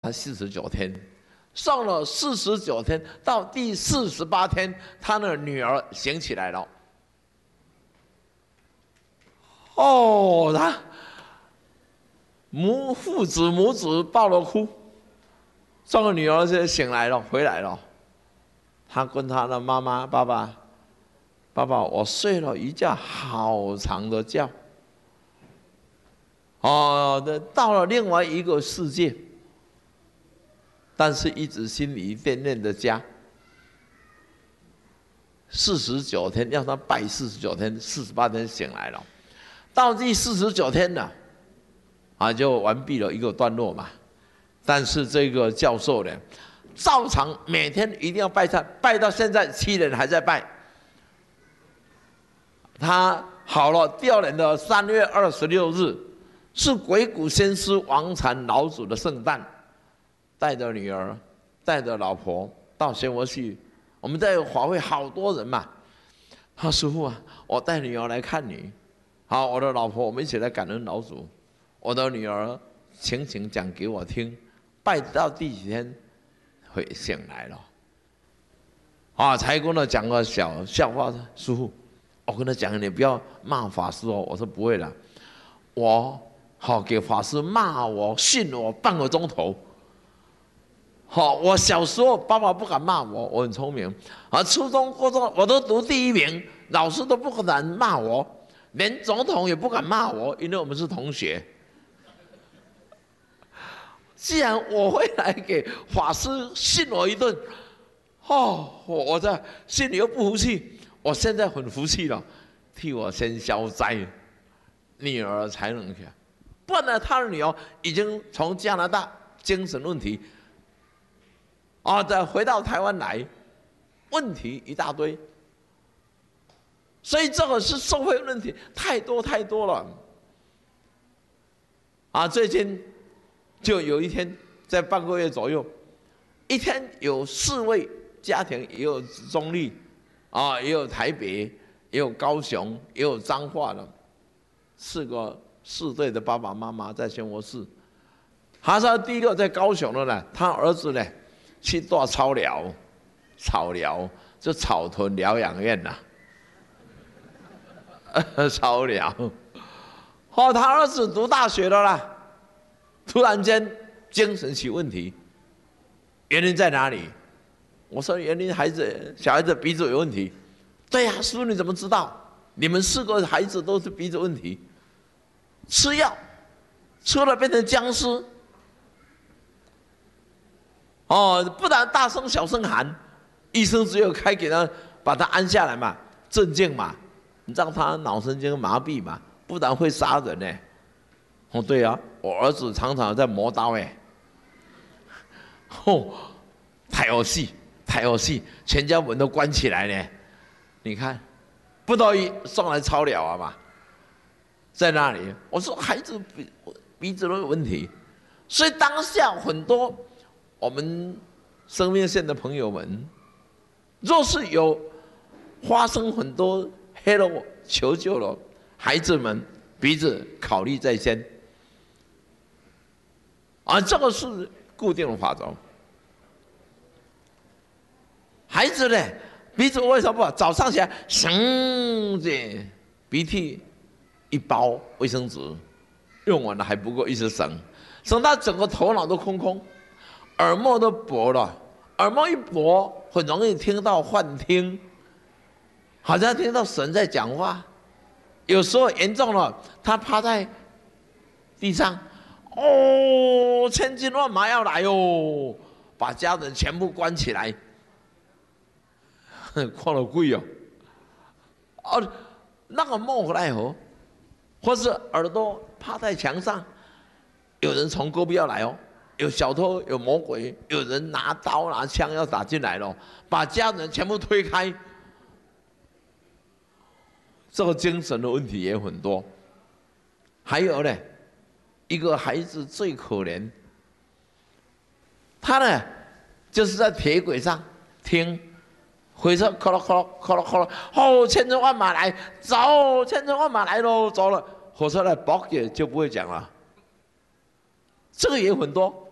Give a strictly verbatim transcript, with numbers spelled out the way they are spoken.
才四十九天，送了四十九天，到第四十八天，他的女儿醒起来了。哦，他母父子母子抱了哭，这个女儿就醒来了，回来了。他跟他的妈妈、爸爸、爸爸，我睡了一觉好长的觉。哦，到了另外一个世界，但是一直心里惦念着家。四十九天让他拜四十九天，四十八天醒来了，到第四十九天呢，啊，就完毕了一个段落嘛。但是这个教授呢，照常每天一定要拜忏，拜到现在七人还在拜。他好了，第二年的三月二十六日。是鬼谷先师王禅老祖的圣诞，带着女儿，带着老婆到仙佛去。我们在法会好多人嘛。他说：“师父啊，我带女儿来看你。好，我的老婆，我们一起来感恩老祖。我的女儿情形讲给我听，拜到第几天会醒来了。啊，才跟他讲个小笑话。师父，我跟他讲，你不要骂法师哦。我说不会了，我。”好，给法师骂我、训我半个钟头。好，我小时候爸爸不敢骂我，我很聪明。啊，初中、高中我都读第一名，老师都不敢骂我，连总统也不敢骂我，因为我们是同学。既然我会来给法师训我一顿，哦，我我在心里又不服气，我现在很服气了，替我先消灾，女儿才能去。不然呢，他的女儿已经从加拿大精神问题，啊，再回到台湾来，问题一大堆。所以这个是社会问题，太多太多了。啊，最近就有一天，在半个月左右，一天有四位家庭，也有中立，啊，也有台北，也有高雄，也有彰化的，四个。四对的爸爸妈妈在仙佛寺，他说第一个在高雄的呢，他儿子呢去做草疗，草疗就草屯疗养院呐、啊，草疗。哦，他儿子读大学了啦，突然间精神起问题，原因在哪里？我说原因孩子小孩子鼻子有问题。对呀、啊，师父你怎么知道？你们四个孩子都是鼻子问题。吃药，吃了变成僵尸。哦，不然大声小声喊，医生只有开给他把他安下来嘛，镇静嘛，你让他脑神经麻痹嘛，不然会杀人呢。哦，对啊，我儿子常常在磨刀哎。哦，太有戏，太有戏，全家门都关起来呢。你看，不得已送来超了啊嘛。在那里，我说孩子鼻鼻子都有问题，所以当下很多我们生命线的朋友们，若是有发生很多黑了求救了，孩子们鼻子考虑在先，啊，这个是固定的法则。孩子呢，鼻子为什么不好？早上起来，省着鼻涕。一包卫生纸用完了还不够，一直省，省到整个头脑都空空，耳膜都薄了，耳膜一薄，很容易听到幻听，好像听到神在讲话。有时候严重了，他趴在地上，哦，千军万马要来哦，把家人全部关起来，看了贵哦，哦，那个梦回来哦。或是耳朵趴在墙上，有人从隔壁要来哦，有小偷，有魔鬼，有人拿刀拿枪要打进来了，把家人全部推开。这个精神的问题也很多。还有呢，一个孩子最可怜，他呢就是在铁轨上听火车咔啦咔啦咔啦咔啦，哦，千军万马来，走，千军万马来喽，走了，火车来，嘣也就不会讲了。这个也很多，